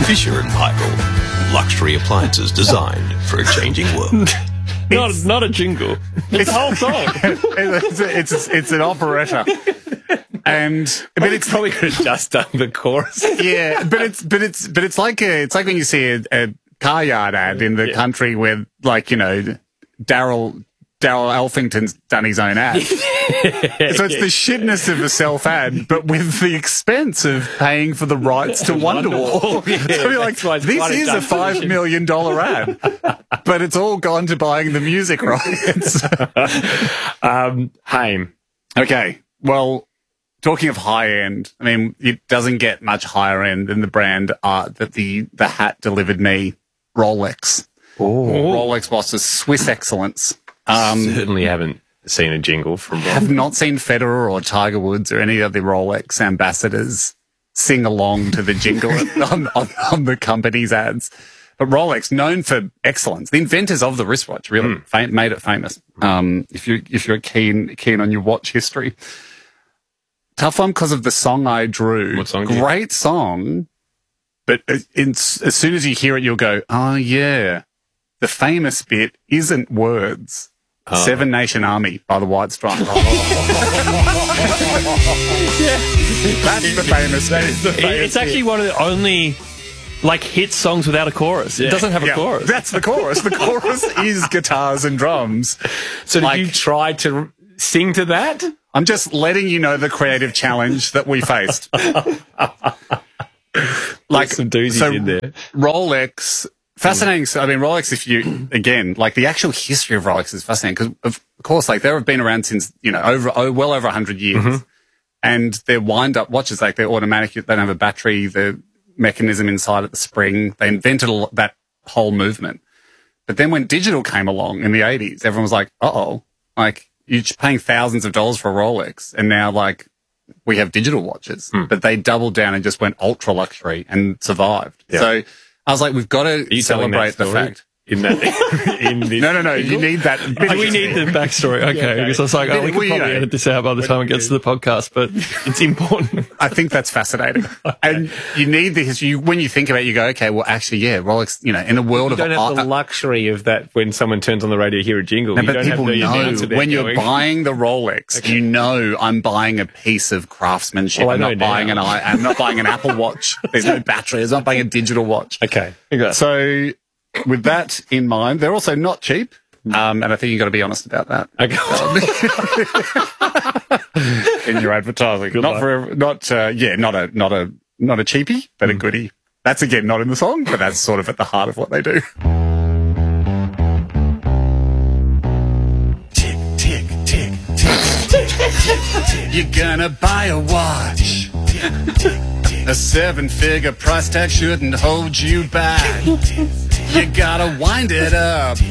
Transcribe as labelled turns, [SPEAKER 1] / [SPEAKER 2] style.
[SPEAKER 1] Fisher and Paykel, luxury appliances designed for a changing world.
[SPEAKER 2] Not a jingle. It's a whole song.
[SPEAKER 3] It's an operetta. But
[SPEAKER 2] it's probably could have just done the chorus.
[SPEAKER 3] Yeah, but it's like when you see a car yard ad in the country where, like, you know, Daryl Elfington's done his own ad. So it's the shitness of a self-ad, but with the expense of paying for the rights to Wonderwall. So you're like, this is a $5 million ad, but it's all gone to buying the music rights.
[SPEAKER 2] Haim.
[SPEAKER 3] Okay, well, talking of high-end, I mean, it doesn't get much higher-end than the brand art that the hat delivered me, Rolex. Rolex Watches, Swiss excellence.
[SPEAKER 2] Certainly haven't seen a jingle from Rolex.
[SPEAKER 3] Have not seen Federer or Tiger Woods or any of the Rolex ambassadors sing along to the jingle on the company's ads. But Rolex, known for excellence, the inventors of the wristwatch, really made it famous. If you're keen on your watch history, tough one because of the song I drew.
[SPEAKER 2] What song?
[SPEAKER 3] Great song, but as soon as you hear it, you'll go, "Oh yeah." The famous bit isn't words. Seven Nation Army by the White Stripes. That's the famous bit.
[SPEAKER 2] It's actually one of the only hit songs without a chorus. It doesn't have a chorus.
[SPEAKER 3] That's the chorus. The chorus is guitars and drums.
[SPEAKER 2] So did you try to sing to that?
[SPEAKER 3] I'm just letting you know the creative challenge that we faced.
[SPEAKER 2] Some doozies in there.
[SPEAKER 3] Rolex. Fascinating. I mean, Rolex, if you, again, the actual history of Rolex is fascinating because, of course, they have been around since, well over 100 years. Mm-hmm. And they're wind-up watches, they're automatic. They don't have a battery, the mechanism inside at the spring. They invented that whole movement. But then when digital came along in the 80s, everyone was like, you're paying thousands of dollars for a Rolex. And now, we have digital watches. But they doubled down and just went ultra luxury and survived. Yeah. So I was like, we've got to celebrate the fact.
[SPEAKER 2] In this
[SPEAKER 3] No. You need that.
[SPEAKER 2] We need the backstory. Okay. Because I was like, we could probably edit this out by the time it gets to the podcast, but it's important.
[SPEAKER 3] I think that's fascinating. Okay. And you need the history. When you think about it, you go, okay, well, actually, yeah, Rolex, in a world of...
[SPEAKER 2] You don't have the luxury of that when someone turns on the radio, hear a jingle.
[SPEAKER 3] No, but people know when you're buying the Rolex, you know I'm buying a piece of craftsmanship. I'm not buying an Apple Watch. There's no battery. I'm not buying a digital watch.
[SPEAKER 2] Okay.
[SPEAKER 3] So... with that in mind, they're also not cheap, and I think you've got to be honest about that.
[SPEAKER 2] Okay.
[SPEAKER 3] In your advertising, not a cheapie, but a goodie. That's again not in the song, but that's sort of at the heart of what they do. Tick, tick, tick, tick, tick, tick, tick. You're gonna buy a watch. Tick, tick, tick. A 7-figure price tag shouldn't hold you back. You gotta wind it up